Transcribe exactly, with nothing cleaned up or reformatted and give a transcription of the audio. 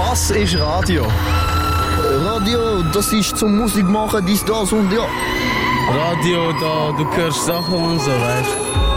Was ist Radio? Radio, das ist zum Musik machen, dies, das und ja. Radio, da, du hörst Sachen und so, weißt du.